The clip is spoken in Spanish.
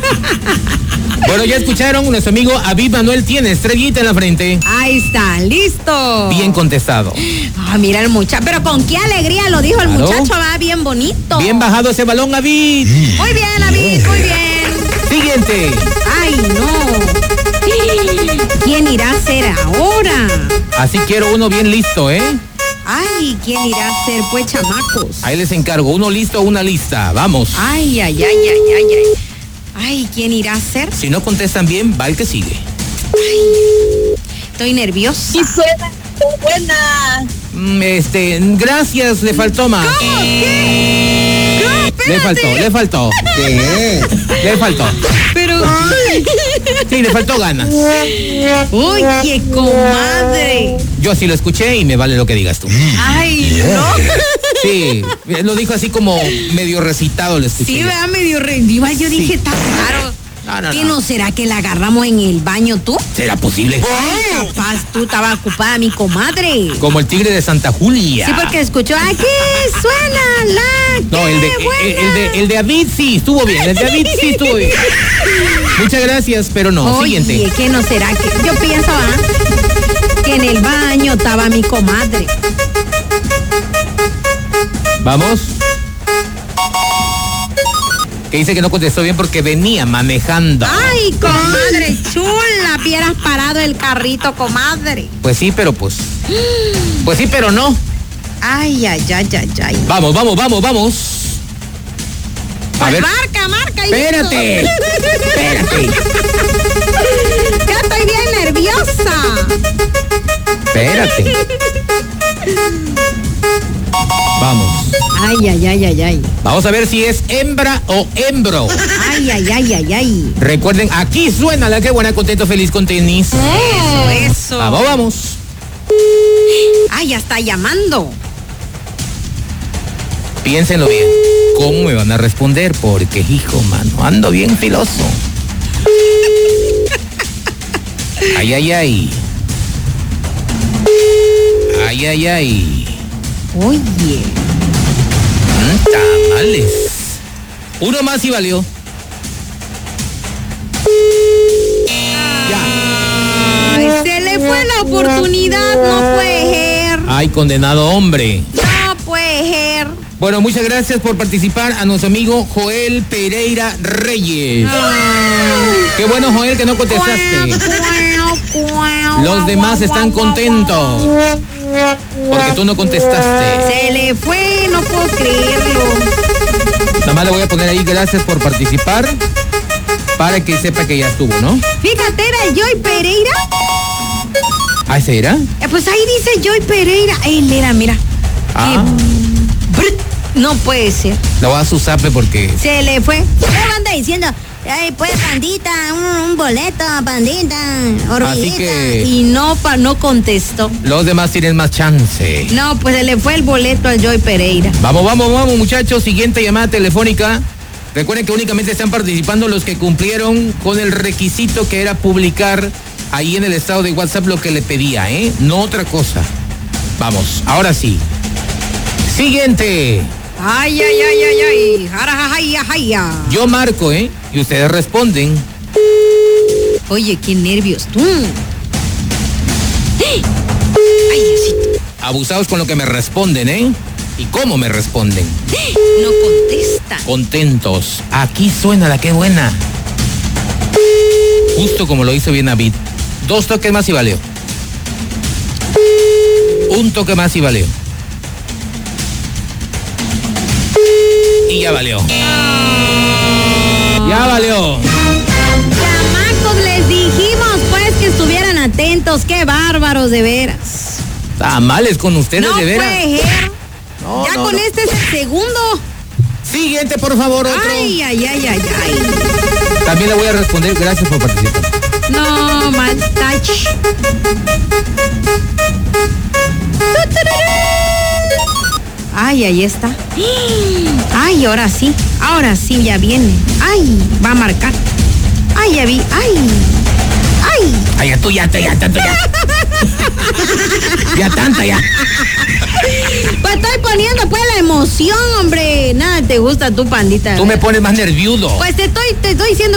Bueno, ya escucharon, nuestro amigo Aviv Manuel tiene estrellita en la frente. Ahí está, listo. Bien contestado. Mira el muchacho, pero con qué alegría lo dijo el muchacho, va bien bonito. Bien bajado ese balón, Aviv. Muy bien, Aviv, muy bien. Siguiente. Ay, no. ¿Quién irá a ser ahora? Así quiero uno bien listo, ¿eh? Ay, ¿quién irá a ser, pues, chamacos? Ahí les encargo, uno listo, una lista. Vamos. Ay. Ay, ¿quién irá a ser? Si no contestan bien, va el que sigue. Ay, estoy nerviosa. Sí, suena buena. Gracias, le faltó más. ¿Cómo? ¿Qué? No, espérate. Le faltó. ¿Qué? Le faltó. Pero... Sí, le faltó ganas. Oye, comadre. Yo sí lo escuché y me vale lo que digas tú. Ay, no. Sí, lo dijo así como medio recitado, le escuché. Sí, vea, medio rendiva. Yo dije, está raro. ¿Qué no será que la agarramos en el baño tú? ¿Será posible? Capaz tú estabas ocupada, mi comadre. Como el tigre de Santa Julia. Sí, porque escuchó, aquí suena la... No, el de David sí estuvo bien. El de David sí estuvo bien. Muchas gracias, pero no. Oye, Siguiente. ¿qué no será que? Yo pienso, que en el baño estaba mi comadre. Vamos. Que dice que no contestó bien porque venía manejando. Ay, comadre chula, hubieras parado el carrito, comadre. Pues sí, pero pues sí, pero no. Ay. Vamos. Pues ver. Marca. Espérate. Ya estoy bien nerviosa. Espérate. Vamos. Ay. Vamos a ver si es hembra o hembro. Ay. Recuerden, aquí suena la que buena, contento, feliz con tenis. Eso. Vamos. Ay, ya está llamando. Piénsenlo bien. ¿Cómo me van a responder? Porque, hijo, mano, ando bien filoso. Ay. Ay. Oye. Tamales. Uno más y valió. Ay, se le fue la oportunidad, no puede ser. Ay, condenado hombre. No puede ser. Bueno, muchas gracias por participar a nuestro amigo Joel Pereira Reyes. Qué bueno, Joel, que no contestaste. Los demás están contentos porque tú no contestaste. Se le fue, no puedo creerlo. Nada más le voy a poner ahí gracias por participar para que sepa que ya estuvo, ¿no? Fíjate, era Joy Pereira. ¿Ah, ese era? Pues ahí dice Joy Pereira. Él era, mira. No puede ser. Le voy a su zape porque... Se le fue. ¿Qué anda diciendo? Ay, pues, pandita, un boleto, pandita, hormiguita. Así que... Y no contestó. Los demás tienen más chance. No, pues se le fue el boleto al Joy Pereira. Vamos, muchachos. Siguiente llamada telefónica. Recuerden que únicamente están participando los que cumplieron con el requisito que era publicar ahí en el estado de WhatsApp lo que le pedía, ¿eh? No otra cosa. Vamos, ahora sí. Siguiente. Ay. Yo marco, ¿eh? Y ustedes responden. Oye, qué nervios tú. Ay, Diosito. Abusados con lo que me responden, ¿eh? Y cómo me responden. No contesta. Contentos. Aquí suena la que buena. Justo como lo hizo bien David. 2 toques más y valió. 1 toque más y valió. Y ya valió. Ya valió. Chamacos, les dijimos pues que estuvieran atentos. Qué bárbaros, de veras. Tamales con ustedes, de veras. Puede ser. No, ya con este es el segundo. Siguiente, por favor, otro. Ay. También le voy a responder, gracias por participar. No, mal touch. Ay, ahí está. Ay, ahora sí ya viene. Ay, va a marcar. Ay, ya vi. Ay. Ay, ya tanta. Ya tanta. Pues estoy poniendo pues la emoción, hombre. Nada te gusta tu pandita. Tú me pones más nervioso. Pues te estoy diciendo